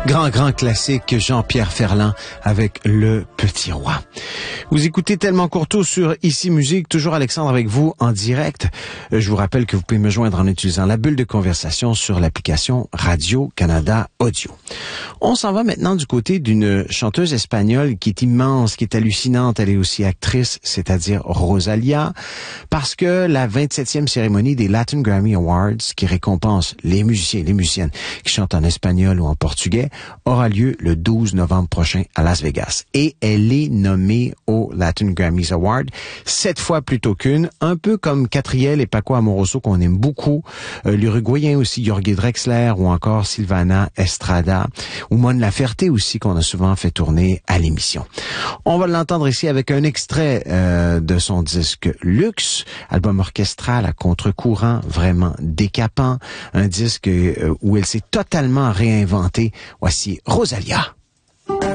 Grand classique, Jean-Pierre Ferland avec Le Petit Roi. Vous écoutez Tellement Courteau sur Ici Musique, toujours Alexandre avec vous en direct. Je vous rappelle que vous pouvez me joindre en utilisant la bulle de conversation sur l'application Radio-Canada Audio. On s'en va maintenant du côté d'une chanteuse espagnole qui est immense, qui est hallucinante. Elle est aussi actrice, c'est-à-dire Rosalía, parce que la 27e cérémonie des Latin Grammy Awards, qui récompense les musiciens et les musiciennes qui chantent en espagnol ou en portugais, aura lieu le 12 novembre prochain à Las Vegas. Et elle est nommée au Latin Grammys Award, 7 fois plutôt qu'une, un peu comme Catriel et Paco Amoroso qu'on aime beaucoup, l'Uruguayen aussi Jorge Drexler ou encore Silvana Estrada, ou Mon Laferte aussi qu'on a souvent fait tourner à l'émission. On va l'entendre ici avec un extrait de son disque Luxe, album orchestral à contre-courant, vraiment décapant, un disque où elle s'est totalement réinventée. Voici Rosalía.